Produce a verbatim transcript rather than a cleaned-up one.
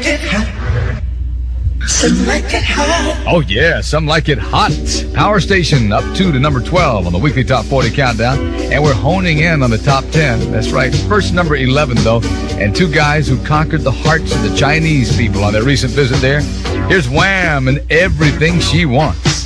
it hot. Some like it hot. Oh, yeah, some like it hot. Power Station up two to number twelve on the weekly Top forty countdown. And we're honing in on the top ten. That's right. First number eleven, though. And two guys who conquered the hearts of the Chinese people on their recent visit there. Here's Wham and Everything She Wants.